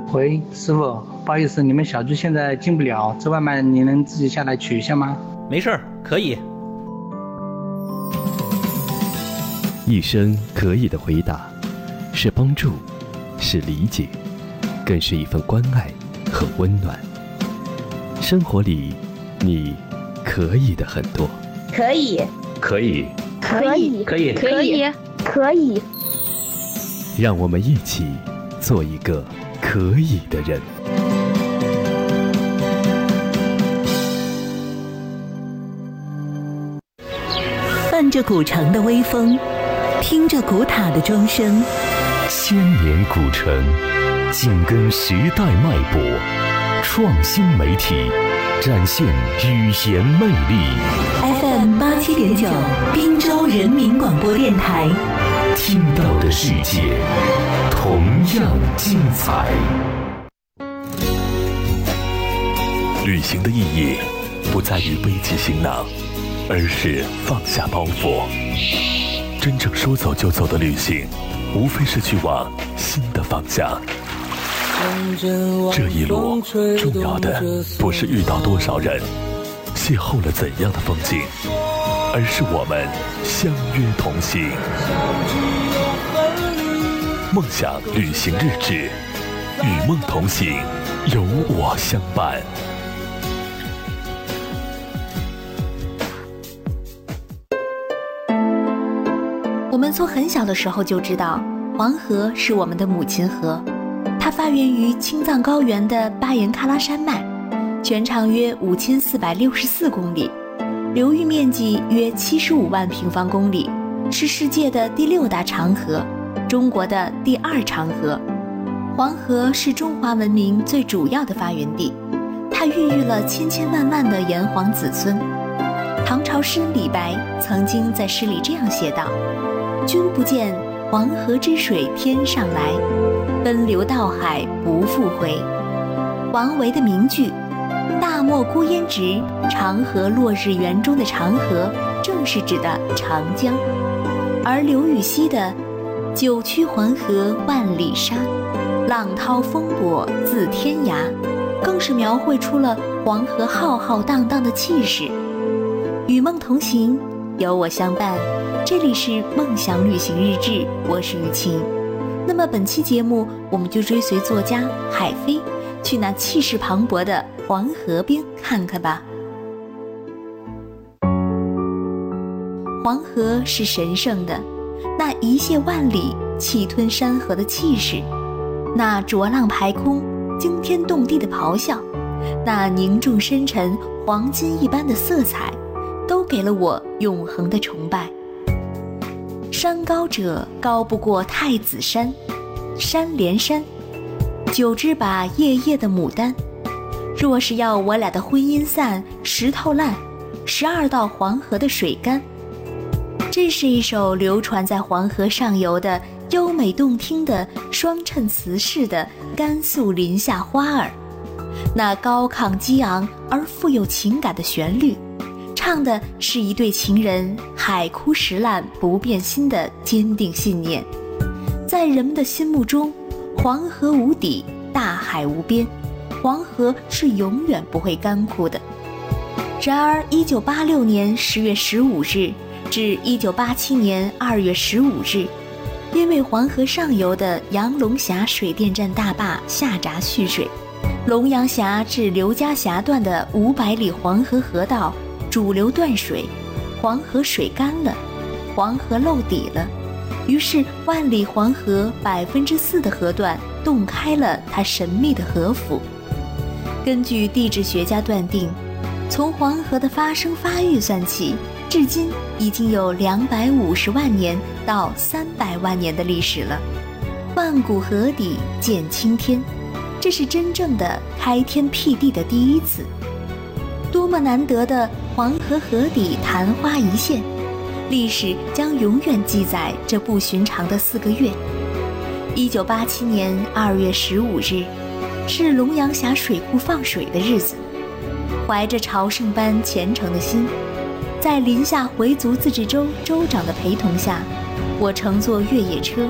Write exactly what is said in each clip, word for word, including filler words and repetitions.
喂，师傅，不好意思，你们小区现在进不了，这外卖你能自己下来取一下吗？ 没事儿，可以。 一声可以的回答，是帮助，是理解，更是一份关爱和温暖。生活里，你可以的很多。 可以， 可以， 可以， 可以， 可以，可以。 让我们一起做一个可以的人。 伴着古城的微风，听着古塔的钟声， 千年古城，紧跟时代脉搏，创新媒体，展现语言魅力。 F M 八七点九，滨州人民广播电台， 听到的世界同样精彩。旅行的意义不在于背起行囊，而是放下包袱。真正说走就走的旅行，无非是去往新的方向。这一路重要的不是遇到多少人，邂逅了怎样的风景，而是我们相约同行。梦想旅行日志，与梦同行，有我相伴。 我们从很小的时候就知道，黄河是我们的母亲河。它发源于青藏高原的巴颜喀拉山脉，全长约五千四百六十四公里，流域面积约七十五万平方公里，是世界的第六大长河，中国的第二长河。黄河是中华文明最主要的发源地，它孕育了千千万万的炎黄子孙。唐朝诗人李白曾经在诗里这样写道：君不见黄河之水天上来，奔流到海不复回。王维的名句大漠孤烟直，长河落日圆中的长河正是指的长江。而刘禹锡的九曲黄河万里沙，浪涛风簸自天涯，更是描绘出了黄河浩浩荡荡的气势。与梦同行，有我相伴，这里是梦想旅行日志，我是雨晴。那么本期节目，我们就追随作家海飞，去那气势磅礴的黄河边看看吧。黄河是神圣的，那一泻万里，气吞山河的气势，那浊浪排空，惊天动地的咆哮，那凝重深沉，黄金一般的色彩，都给了我永恒的崇拜。山高者高不过太子山，山连山，九只把夜夜的牡丹。若是要我俩的婚姻散，石头烂，十二道黄河的水干。这是一首流传在黄河上游的优美动听的双衬词式的甘肃林下花儿。那高亢激昂而富有情感的旋律，唱的是一对情人海枯石烂不变心的坚定信念。在人们的心目中，黄河无底，大海无边，黄河是永远不会干枯的。然而一九八六年十月十五日至一九八七年二月十五日，因为黄河上游的杨龙峡水电站大坝下闸蓄水，龙阳峡至刘家峡段的五百里黄河河道主流断水，黄河水干了，黄河漏底了。于是万里黄河百分之四的河段洞开了它神秘的河府。根据地质学家断定，从黄河的发生发育算起，至今已经有两百五十万年到三百万年的历史了。万古河底见青天，这是真正的开天辟地的第一次。多么难得的黄河河底昙花一现，历史将永远记载这不寻常的四个月。一九八七年二月十五日，是龙阳峡水库放水的日子。怀着朝圣般虔诚的心，在临夏回族自治州州长的陪同下，我乘坐越野车，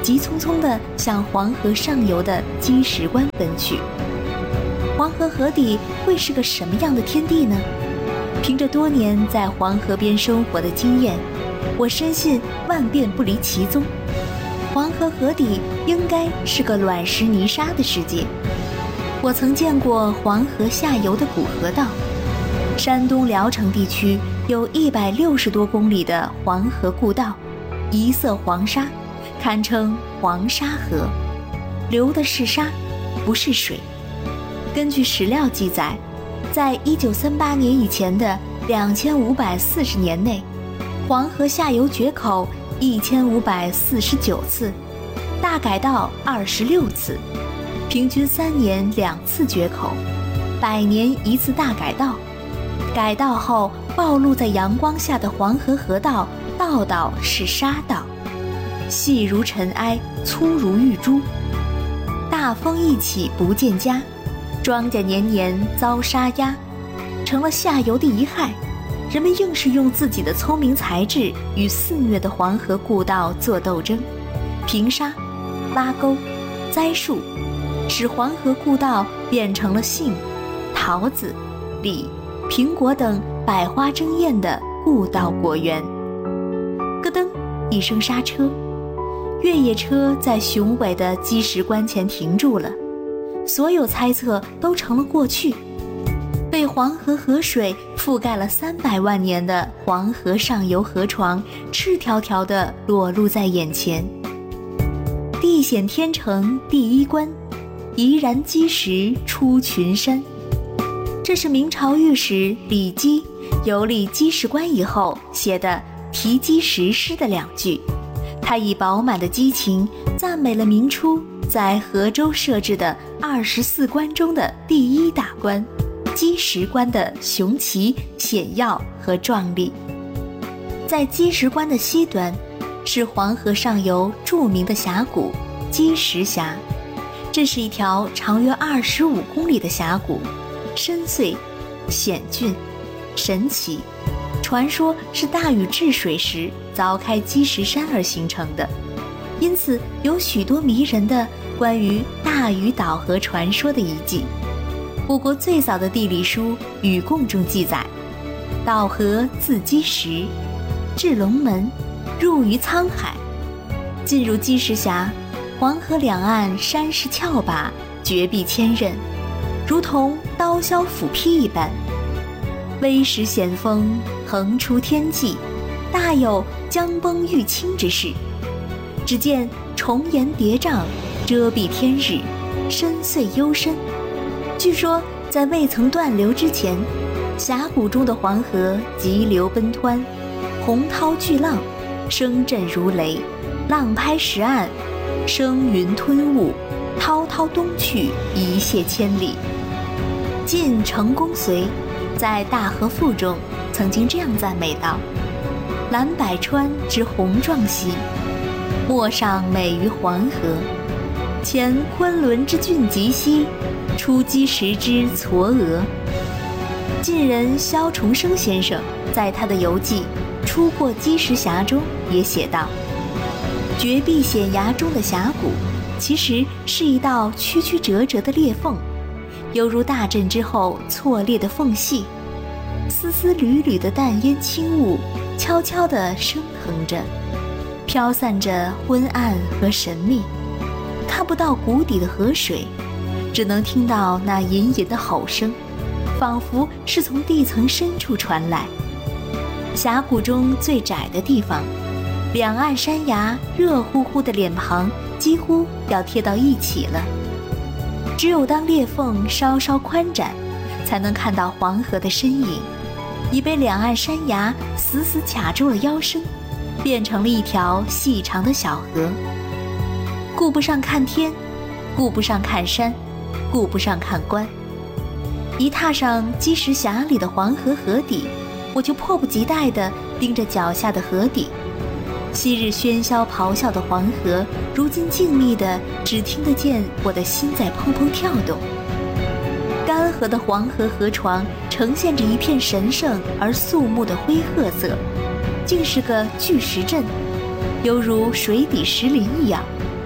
急匆匆地向黄河上游的积石关奔去。黄河河底会是个什么样的天地呢？凭着多年在黄河边生活的经验，我深信万变不离其宗。黄河河底应该是个卵石泥沙的世界。我曾见过黄河下游的古河道，山东聊城地区有一百六十多公里的黄河故道，一色黄沙，堪称黄沙河，流的是沙，不是水。根据史料记载，在一九三八年以前的两千五百四十年内，黄河下游决口一千五百四十九次，大改道二十六次，平均三年两次决口，百年一次大改道。改道后暴露在阳光下的黄河河道，道道是沙道，细如尘埃，粗如玉珠。大风一起不见家，庄稼年年遭沙压，成了下游的遗害。人们硬是用自己的聪明才智与肆虐的黄河故道做斗争，平沙、拉沟、栽树，使黄河故道变成了杏、桃子、李、苹果等百花争艳的故道果园。咯噔一声刹车，越野车在雄伟的积石关前停住了，所有猜测都成了过去。被黄河河水覆盖了三百万年的黄河上游河床，赤条条地裸露在眼前。地显天成第一关，怡然积石出群山。这是明朝御史李基游历积石关以后写的题积石诗的两句。他以饱满的激情赞美了明初在河州设置的二十四关中的第一大关积石关的雄奇险要和壮丽。在积石关的西端是黄河上游著名的峡谷积石峡，这是一条长约二十五公里的峡谷，深邃、险峻、神奇，传说是大禹治水时凿开积石山而形成的，因此有许多迷人的关于大禹岛河传说的遗迹。我国最早的地理书《禹贡》中记载，岛河自积石，至龙门，入于沧海。进入积石峡，黄河两岸山势峭拔，绝壁千仞，如同刀削斧劈一般，危石险峰横出天际，大有将崩欲倾之势。只见重岩叠嶂，遮蔽天日，深邃幽深。据说在未曾断流之前，峡谷中的黄河急流奔湍，洪涛巨浪，声震如雷，浪拍石岸，生云吞雾，滔滔东去，一泻千里。晋成公遂在《大河赋》中曾经这样赞美道：览百川之洪壮兮，陌上美于黄河；前昆仑之峻极兮，出积石之嵯峨。晋人萧崇生先生在他的游记《出过积石峡》中也写道：绝壁险崖中的峡谷，其实是一道曲曲折折的裂缝，犹如大震之后错裂的缝隙，丝丝缕缕的淡烟轻雾悄悄地升腾着，飘散着昏暗和神秘，看不到谷底的河水，只能听到那隐隐的吼声，仿佛是从地层深处传来。峡谷中最窄的地方，两岸山崖热乎乎的脸庞几乎要贴到一起了，只有当裂缝稍稍宽展，才能看到黄河的身影，已被两岸山崖死死卡住了腰身，变成了一条细长的小河。顾不上看天，顾不上看山，顾不上看官，一踏上积石峡里的黄河河底，我就迫不及待地盯着脚下的河底。昔日喧嚣咆哮的黄河，如今静谧的，只听得见我的心在砰砰跳动。干涸的黄河河床呈现着一片神圣而肃穆的灰褐色，竟是个巨石阵，犹如水底石林一样，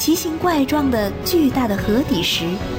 奇形怪状的巨大的河底石